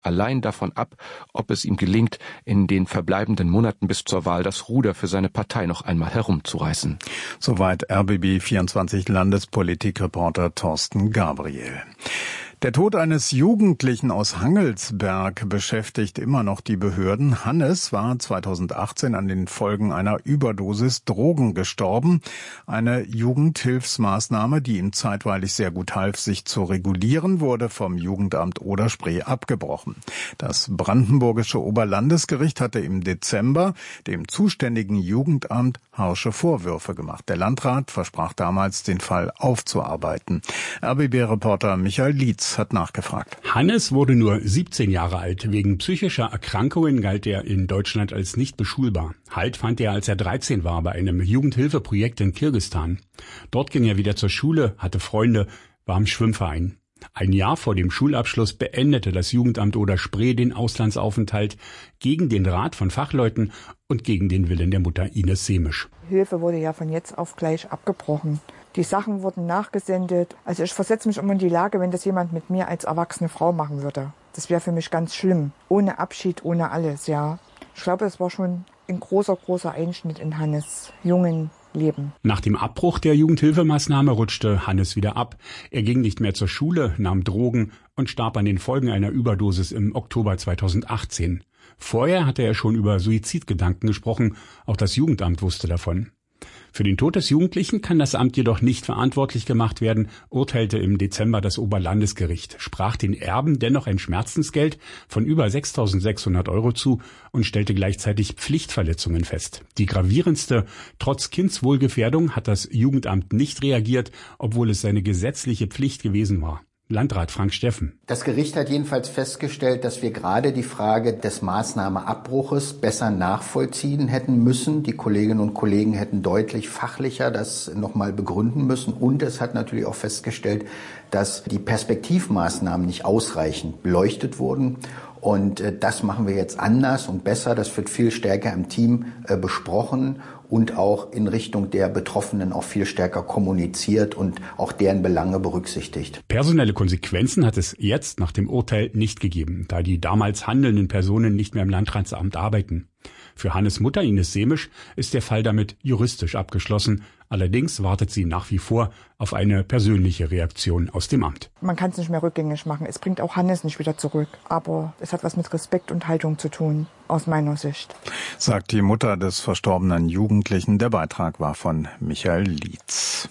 allein davon ab, ob es ihm gelingt, in den verbleibenden Monaten bis zur Wahl das Ruder für seine Partei noch einmal herumzureißen. Soweit RBB24 Landespolitikreporter Thorsten Gabriel. Der Tod eines Jugendlichen aus Hangelsberg beschäftigt immer noch die Behörden. Hannes war 2018 an den Folgen einer Überdosis Drogen gestorben. Eine Jugendhilfsmaßnahme, die ihm zeitweilig sehr gut half, sich zu regulieren, wurde vom Jugendamt Oder-Spree abgebrochen. Das brandenburgische Oberlandesgericht hatte im Dezember dem zuständigen Jugendamt harsche Vorwürfe gemacht. Der Landrat versprach damals, den Fall aufzuarbeiten. RBB-Reporter Michael Lietz hat nachgefragt. Hannes wurde nur 17 Jahre alt. Wegen psychischer Erkrankungen galt er in Deutschland als nicht beschulbar. Halt fand er, als er 13 war, bei einem Jugendhilfeprojekt in Kirgisistan. Dort ging er wieder zur Schule, hatte Freunde, war im Schwimmverein. Ein Jahr vor dem Schulabschluss beendete das Jugendamt Oder-Spree den Auslandsaufenthalt gegen den Rat von Fachleuten und gegen den Willen der Mutter Ines Semisch. Hilfe wurde ja von jetzt auf gleich abgebrochen. Die Sachen wurden nachgesendet. Also ich versetze mich immer in die Lage, wenn das jemand mit mir als erwachsene Frau machen würde. Das wäre für mich ganz schlimm. Ohne Abschied, ohne alles, ja. Ich glaube, es war schon ein großer Einschnitt in Hannes jungen Leben. Nach dem Abbruch der Jugendhilfemaßnahme rutschte Hannes wieder ab. Er ging nicht mehr zur Schule, nahm Drogen und starb an den Folgen einer Überdosis im Oktober 2018. Vorher hatte er schon über Suizidgedanken gesprochen. Auch das Jugendamt wusste davon. Für den Tod des Jugendlichen kann das Amt jedoch nicht verantwortlich gemacht werden, urteilte im Dezember das Oberlandesgericht, sprach den Erben dennoch ein Schmerzensgeld von über 6.600 € zu und stellte gleichzeitig Pflichtverletzungen fest. Die gravierendste: trotz Kindswohlgefährdung hat das Jugendamt nicht reagiert, obwohl es seine gesetzliche Pflicht gewesen war. Landrat Frank Steffen. Das Gericht hat jedenfalls festgestellt, dass wir gerade die Frage des Maßnahmeabbruches besser nachvollziehen hätten müssen. Die Kolleginnen und Kollegen hätten deutlich fachlicher das nochmal begründen müssen. Und es hat natürlich auch festgestellt, dass die Perspektivmaßnahmen nicht ausreichend beleuchtet wurden. Und das machen wir jetzt anders und besser. Das wird viel stärker im Team besprochen und auch in Richtung der Betroffenen auch viel stärker kommuniziert und auch deren Belange berücksichtigt. Personelle Konsequenzen hat es jetzt nach dem Urteil nicht gegeben, da die damals handelnden Personen nicht mehr im Landratsamt arbeiten. Für Hannes Mutter Ines Semisch ist der Fall damit juristisch abgeschlossen. Allerdings wartet sie nach wie vor auf eine persönliche Reaktion aus dem Amt. Man kann es nicht mehr rückgängig machen. Es bringt auch Hannes nicht wieder zurück. Aber es hat was mit Respekt und Haltung zu tun, aus meiner Sicht. Sagt die Mutter des verstorbenen Jugendlichen. Der Beitrag war von Michael Lietz.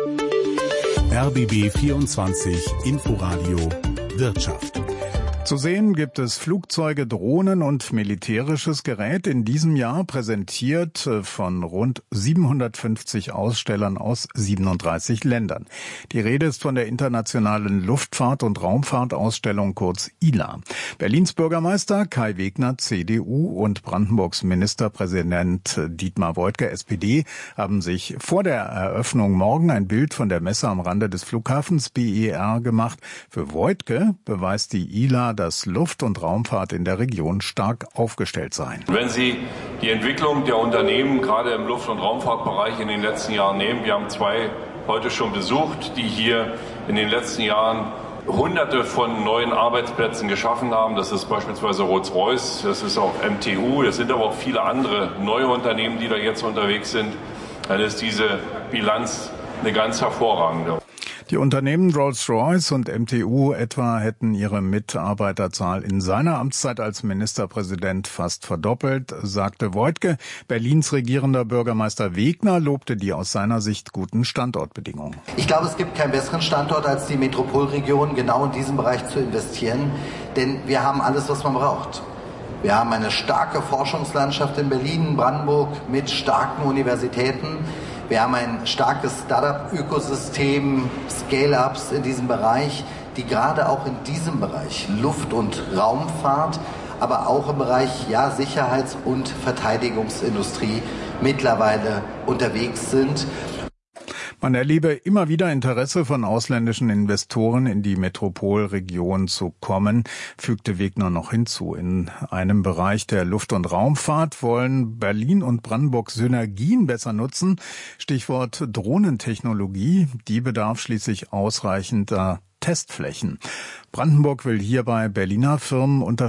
RBB 24 Inforadio Wirtschaft. Zu sehen gibt es Flugzeuge, Drohnen und militärisches Gerät in diesem Jahr, präsentiert von rund 750 Ausstellern aus 37 Ländern. Die Rede ist von der Internationalen Luftfahrt- und Raumfahrtausstellung, kurz ILA. Berlins Bürgermeister Kai Wegner, CDU, und Brandenburgs Ministerpräsident Dietmar Woidke, SPD, haben sich vor der Eröffnung morgen ein Bild von der Messe am Rande des Flughafens BER gemacht. Für Woidke beweist die ILA, dass Luft- und Raumfahrt in der Region stark aufgestellt seien. Wenn Sie die Entwicklung der Unternehmen gerade im Luft- und Raumfahrtbereich in den letzten Jahren nehmen, wir haben 2 heute schon besucht, die hier in den letzten Jahren Hunderte von neuen Arbeitsplätzen geschaffen haben. Das ist beispielsweise Rolls-Royce, das ist auch MTU, das sind aber auch viele andere neue Unternehmen, die da jetzt unterwegs sind. Dann ist diese Bilanz eine ganz hervorragende. Die Unternehmen Rolls-Royce und MTU etwa hätten ihre Mitarbeiterzahl in seiner Amtszeit als Ministerpräsident fast verdoppelt, sagte Woidke. Berlins regierender Bürgermeister Wegner lobte die aus seiner Sicht guten Standortbedingungen. Ich glaube, es gibt keinen besseren Standort als die Metropolregion, genau in diesem Bereich zu investieren, denn wir haben alles, was man braucht. Wir haben eine starke Forschungslandschaft in Berlin, Brandenburg mit starken Universitäten. Wir haben ein starkes Start-up-Ökosystem, Scale-ups in diesem Bereich, die gerade auch in diesem Bereich Luft- und Raumfahrt, aber auch im Bereich Sicherheits- und Verteidigungsindustrie mittlerweile unterwegs sind. Man erlebe immer wieder Interesse von ausländischen Investoren in die Metropolregion zu kommen, fügte Wegner noch hinzu. In einem Bereich der Luft- und Raumfahrt wollen Berlin und Brandenburg Synergien besser nutzen. Stichwort Drohnentechnologie. Die bedarf schließlich ausreichender Testflächen. Brandenburg will hierbei Berliner Firmen